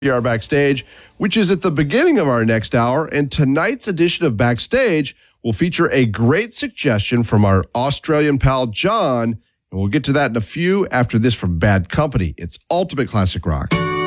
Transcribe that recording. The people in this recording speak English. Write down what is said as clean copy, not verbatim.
We are backstage, which is at the beginning of our next hour, and tonight's edition of Backstage will feature a great suggestion from our Australian pal John, and we'll get to that in a few after this from Bad Company. It's Ultimate Classic Rock.